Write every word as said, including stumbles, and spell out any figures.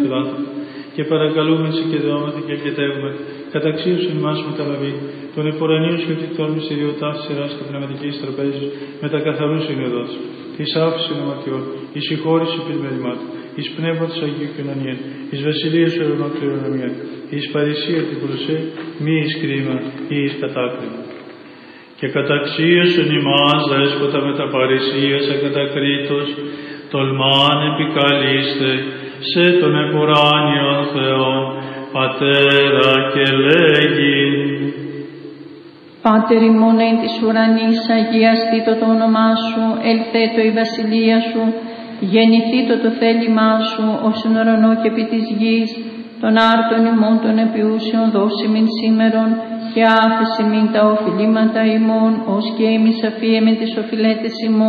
φιλάνθρωπε, και παρακαλούμε σε και δεόμαστε και αρκετεύουμε, καταξίωσον ημάς μεταλαβή, τον εφορανίους και οτιτών μυστηριωτάς σειράς και πνευματικής τραπέζης, με τα καθαρούς συνεδός, εις άφησιν αμαρτιών, εις συγχώρηση πεισμερημάτων, εις πνεύματος Αγίου Κοινωνία, εις βασιλείας του ουρανού κληρονομία, εις παρησία την προσέ, μη εις κρίμα ή εις κατάκριμα. Και καταξίωσον ημάς δέσποτα με τα παρησίας ακατακρίτως, τολμάν επικαλείστε σε τον επουράνιον Θεόν, Πατέρα και λέγει. Πάτερ ημών εν της ουρανής, αγιαστήτω το όνομά σου, ελθέτω η βασιλεία σου, γεννηθήτω το θέλημά σου, ως εν ουρανό και επί της γης, των άρτων ημών των επιούσιων δώσιμην σήμερον, και άφεση μην τα οφειλήματα ημών, ως και εμείς αφίεμεν τις οφειλέτες ημών,